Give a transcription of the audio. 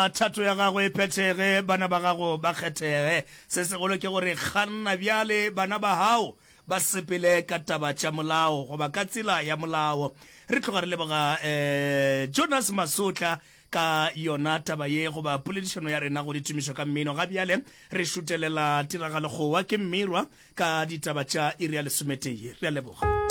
leboga thato ya gago e phethege bana ba gago ba kgethege se segolo ke gore kganna bjale bana ba hao ba sepele ka taba tša molao goba ka tsela ya molao re tloga re leboga Jonas Masotla ka yona taba ye goba poledišano ya rena go ditumišo ka mmino ga bjale re šutelela tiragalo gowa ke mmirwa ka ditaba tša iri ya lesometee re a leboga.